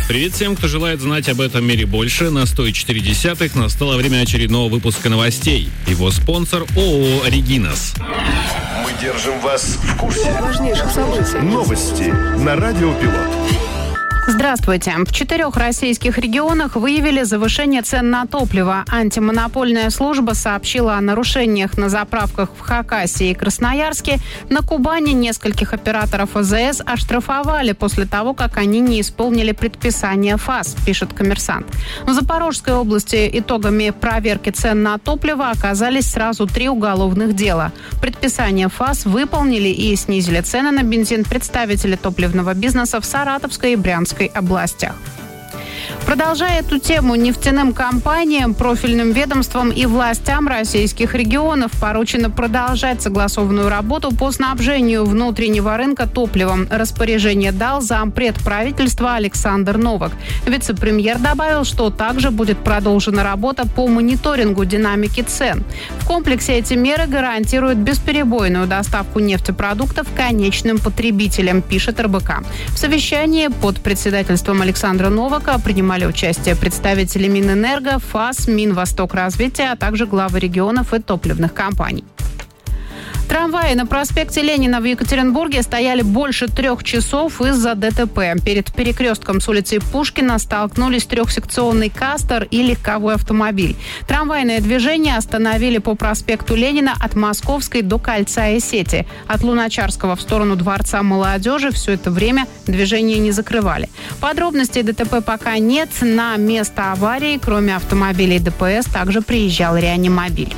Привет всем, кто желает знать об этом мире больше. На 104.10 настало время очередного выпуска новостей. Его спонсор ООО «Регинас». Мы держим вас в курсе важнейших событий. Новости на Радио Пилот. Здравствуйте. В 4 российских регионах выявили завышение цен на топливо. Антимонопольная служба сообщила о нарушениях на заправках в Хакасии и Красноярске. На Кубани нескольких операторов АЗС оштрафовали после того, как они не исполнили предписание ФАС, пишет «Коммерсант». В Запорожской области итогами проверки цен на топливо оказались сразу 3 уголовных дела. Предписание ФАС выполнили и снизили цены на бензин представители топливного бизнеса в Саратовской и Брянской областях. Продолжая эту тему, нефтяным компаниям, профильным ведомствам и властям российских регионов поручено продолжать согласованную работу по снабжению внутреннего рынка топливом. Распоряжение дал зампред правительства Александр Новак. Вице-премьер добавил, что также будет продолжена работа по мониторингу динамики цен. В комплексе эти меры гарантируют бесперебойную доставку нефтепродуктов конечным потребителям, пишет РБК. В совещании под председательством Александра Новака принимали участие представители Минэнерго, ФАС, Минвостокразвития, а также главы регионов и топливных компаний. Трамваи на проспекте Ленина в Екатеринбурге стояли больше 3 часов из-за ДТП. Перед перекрестком с улицей Пушкина столкнулись трехсекционный «Кастер» и легковой автомобиль. Трамвайное движение остановили по проспекту Ленина от Московской до Кольца и Сети. От Луначарского в сторону Дворца молодежи все это время движение не закрывали. Подробностей ДТП пока нет. На место аварии, кроме автомобилей ДПС, также приезжал реанимобиль.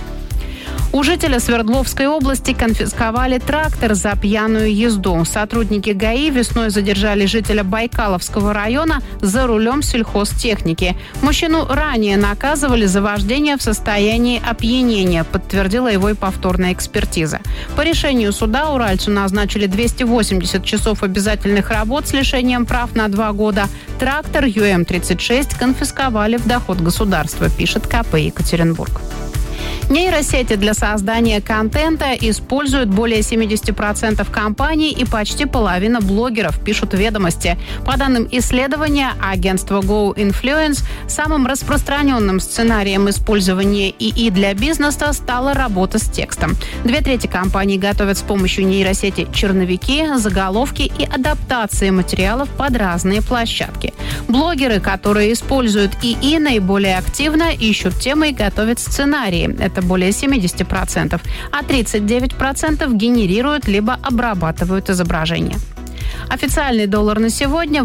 У жителя Свердловской области конфисковали трактор за пьяную езду. Сотрудники ГАИ весной задержали жителя Байкаловского района за рулем сельхозтехники. Мужчину ранее наказывали за вождение в состоянии опьянения, подтвердила его и повторная экспертиза. По решению суда уральцу назначили 280 часов обязательных работ с лишением прав на 2 года. Трактор ЮМ-36 конфисковали в доход государства, пишет КП Екатеринбург. Нейросети для создания контента используют более 70% компаний и почти половина блогеров, пишут «Ведомости». По данным исследования агентства GoInfluence, самым распространенным сценарием использования ИИ для бизнеса стала работа с текстом. 2/3 компаний готовят с помощью нейросети черновики, заголовки и адаптации материалов под разные площадки. Блогеры, которые используют ИИ, наиболее активно ищут темы и готовят сценарии. Это более 70%, а 39% генерируют либо обрабатывают изображения. Официальный доллар на сегодня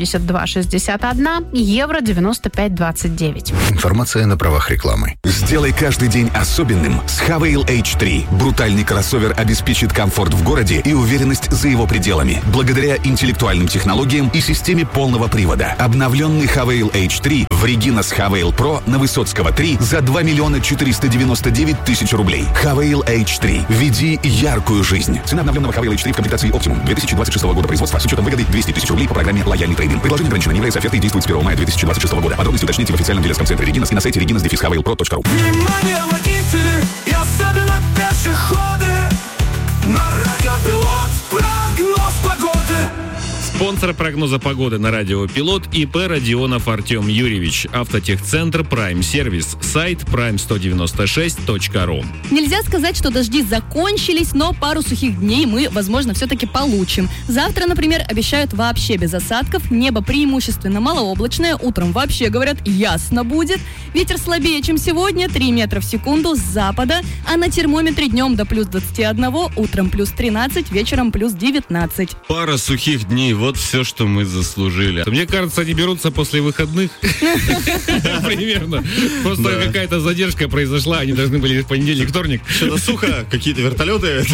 82,61, евро 95,29. Информация на правах рекламы. Сделай каждый день особенным с Havail H3. Брутальный кроссовер обеспечит комфорт в городе и уверенность за его пределами. Благодаря интеллектуальным технологиям и системе полного привода. Обновленный Havail H3 в Регинас Havail Pro на Высоцкого 3 за 2 299 000 рублей. Havail H3. Веди яркую жизнь. Цена обновленного Havail H3 в комплектации Optimum 2026 года производства с учетом выгоды 200 000 рублей по программе «Лояльный трейдинг». Предложение ограничено, не является офертой и действует с 1 мая 2026 года. Подробности уточните в официальном дилерском центре «Регинас» и на сайте reginas-havailpro.ru. Внимание, водители и особенно пешеходы! На Радио Пилот прогноз погоды! Спонсор прогноза погоды на Радио Пилот ИП Родионов Артем Юрьевич. Автотехцентр Прайм Сервис. Сайт prime196.ru. Нельзя сказать, что дожди закончились, но пару сухих дней мы, возможно, все-таки получим. Завтра, например, обещают вообще без осадков. Небо преимущественно малооблачное. Утром вообще, говорят, ясно будет. Ветер слабее, чем сегодня. 3 метра в секунду с запада. А на термометре днем до плюс 21, утром плюс 13, вечером плюс 19. Пара сухих дней. Вот все, что мы заслужили. Мне кажется, они берутся после выходных. Примерно. Просто какая-то задержка произошла. Они должны были в понедельник, вторник. Что-то сухо, какие-то вертолеты.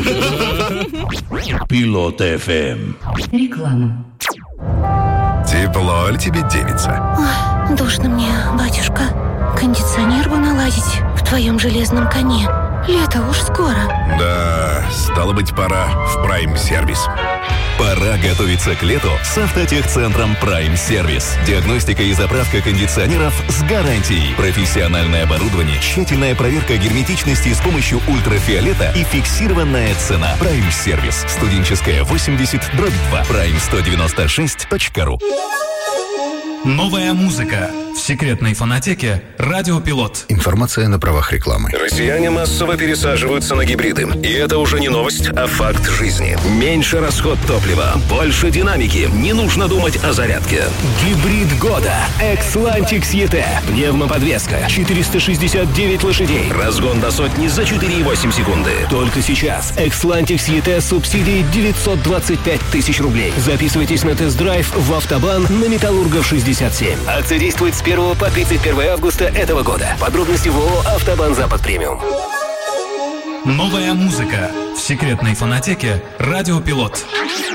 Пилот FM. Реклама. Тепло ли тебе, девица? Ой, душно мне, батюшка. Кондиционер бы наладить в твоем железном коне. Лето уж скоро. Да, стало быть, пора в Prime Сервис. Пора готовиться к лету с автотехцентром Prime Сервис. Диагностика и заправка кондиционеров с гарантией. Профессиональное оборудование, тщательная проверка герметичности с помощью ультрафиолета и фиксированная цена. Prime Сервис. Студенческая 80/2. Prime196.ru. Новая музыка в секретной фонотеке «Радио Пилот». Информация на правах рекламы. Россияне массово пересаживаются на гибриды. И это уже не новость, а факт жизни. Меньше расход топлива, больше динамики. Не нужно думать о зарядке. Гибрид года. Xlantix ET. Пневмоподвеска. 469 лошадей. Разгон до сотни за 4,8 секунды. Только сейчас. Xlantix ET с субсидией 925 тысяч рублей. Записывайтесь на тест-драйв в «Автобан» на Металлургов 67. Акция действует с 1 по 31 августа этого года. Подробности в ООО «Автобан Запад Премиум». Новая музыка в секретной фонотеке «Радио Пилот».